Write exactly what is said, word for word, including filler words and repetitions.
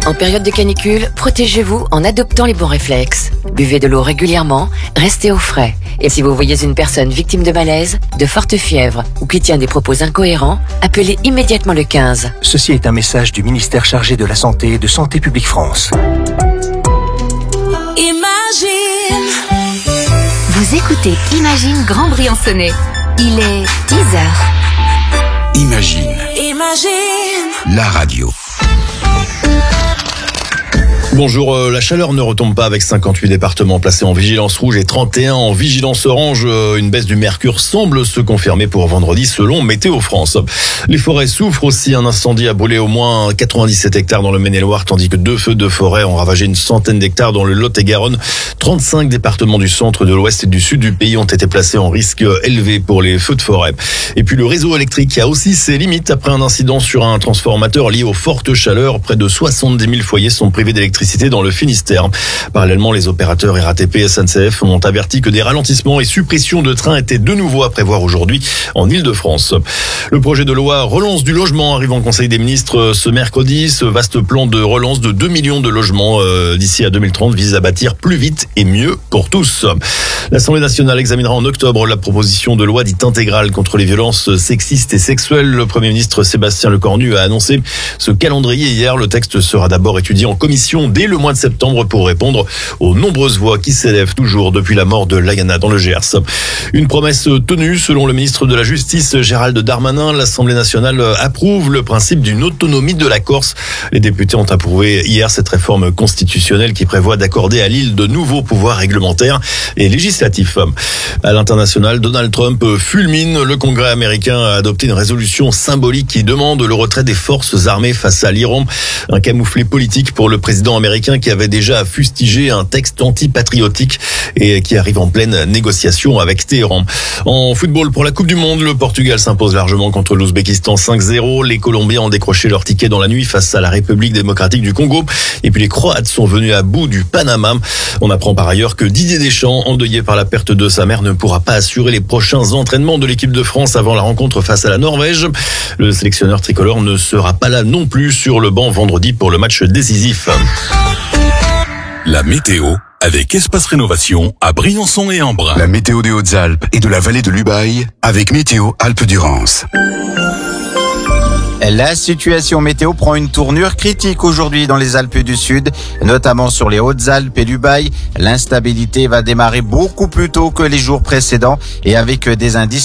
En période de canicule, protégez-vous en adoptant les bons réflexes. Buvez de l'eau régulièrement, restez au frais. Et si vous voyez une personne victime de malaise, de forte fièvre ou qui tient des propos incohérents, appelez immédiatement le quinze. Ceci est un message du ministère chargé de la Santé et de Santé publique France. Imagine. Vous écoutez Imagine Grand Briançonnais. Il est dix heures. Imagine. Imagine. La radio. Bonjour, euh, la chaleur ne retombe pas avec cinquante-huit départements placés en vigilance rouge et trente et un en vigilance orange. Euh, une baisse du mercure semble se confirmer pour vendredi selon Météo France. Les forêts souffrent aussi. Un incendie a brûlé au moins quatre-vingt-dix-sept hectares dans le Maine-et-Loire, tandis que deux feux de forêt ont ravagé une centaine d'hectares dans le Lot-et-Garonne. trente-cinq départements du centre, de l'ouest et du sud du pays ont été placés en risque élevé pour les feux de forêt. Et puis le réseau électrique a aussi ses limites après un incident sur un transformateur lié aux fortes chaleurs. Près de soixante-dix mille foyers sont privés d'électricité dans le Finistère. Parallèlement, les opérateurs R A T P et S N C F ont averti que des ralentissements et suppressions de trains étaient de nouveau à prévoir aujourd'hui en Île-de-France. Le projet de loi relance du logement arrive en Conseil des ministres ce mercredi. Ce vaste plan de relance de deux millions de logements euh, d'ici à deux mille trente vise à bâtir plus vite et mieux pour tous. L'Assemblée nationale examinera en octobre la proposition de loi dite intégrale contre les violences sexistes et sexuelles. Le Premier ministre Sébastien Lecornu a annoncé ce calendrier hier. Le texte sera d'abord étudié en commission dès le mois de septembre pour répondre aux nombreuses voix qui s'élèvent toujours depuis la mort de Layana dans le Gers. Une promesse tenue selon le ministre de la Justice Gérald Darmanin. L'Assemblée nationale approuve le principe d'une autonomie de la Corse. Les députés ont approuvé hier cette réforme constitutionnelle qui prévoit d'accorder à l'île de nouveaux pouvoirs réglementaires et législatifs. À l'international, Donald Trump fulmine. Le Congrès américain a adopté une résolution symbolique qui demande le retrait des forces armées face à l'Iran. Un camouflet politique pour le président américain qui avait déjà fustigé un texte antipatriotique et qui arrive en pleine négociation avec Téhéran. En football, pour la Coupe du Monde, le Portugal s'impose largement contre l'Ouzbékistan cinq zéro. Les Colombiens ont décroché leur ticket dans la nuit face à la République démocratique du Congo. Et puis les Croates sont venus à bout du Panama. On apprend par ailleurs que Didier Deschamps, endeuillé par la perte de sa mère, ne pourra pas assurer les prochains entraînements de l'équipe de France avant la rencontre face à la Norvège. Le sélectionneur tricolore ne sera pas là non plus sur le banc vendredi pour le match décisif. La météo avec Espace Rénovation à Briançon et Embrun. La météo des Hautes-Alpes et de la vallée de l'Ubaye avec Météo Alpes-Durance. La situation météo prend une tournure critique aujourd'hui dans les Alpes du Sud, notamment sur les Hautes-Alpes et l'Ubaye. L'instabilité va démarrer beaucoup plus tôt que les jours précédents et avec des indices